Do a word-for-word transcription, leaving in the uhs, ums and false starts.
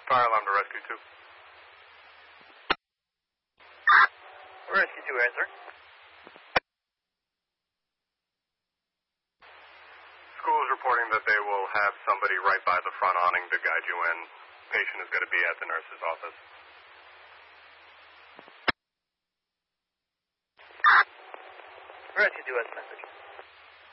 Fire alarm to Rescue two. Rescue two, answer. School is reporting that they will have somebody right by the front awning to guide you in. Patient is going to be at the nurse's office. Rescue two has a message.